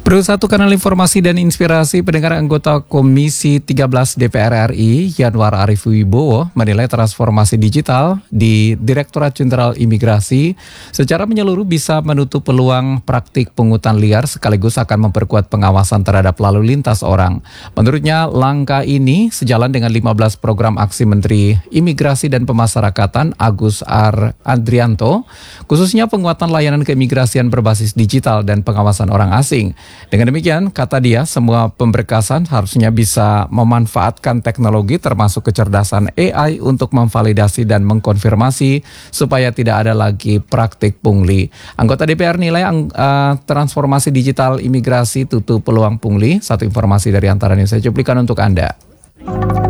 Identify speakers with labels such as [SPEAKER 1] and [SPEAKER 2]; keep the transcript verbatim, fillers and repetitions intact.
[SPEAKER 1] Berusaha satu kanal informasi dan inspirasi, pendengar anggota Komisi tiga belas D P R R I, Yanwar Arif Wibowo, menilai transformasi digital di Direktorat Jenderal Imigrasi secara menyeluruh bisa menutup peluang praktik pungutan liar sekaligus akan memperkuat pengawasan terhadap lalu lintas orang. Menurutnya, langkah ini sejalan dengan lima belas program aksi Menteri Imigrasi dan Pemasyarakatan Agus R. Andrianto, khususnya penguatan layanan keimigrasian berbasis digital dan pengawasan orang asing. Dengan demikian, kata dia, semua pemberkasan harusnya bisa memanfaatkan teknologi termasuk kecerdasan A I untuk memvalidasi dan mengkonfirmasi supaya tidak ada lagi praktik pungli. Anggota D P R nilai uh, transformasi digital imigrasi tutup peluang pungli. Satu informasi dari antaranya saya cuplikan untuk Anda.